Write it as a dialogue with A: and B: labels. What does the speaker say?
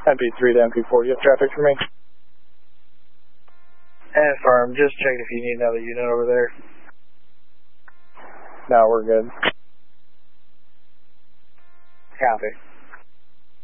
A: MP3 to MP4, do you have traffic for me?
B: Affirm, just check if you need another unit over there.
A: No, we're good.
B: Copy.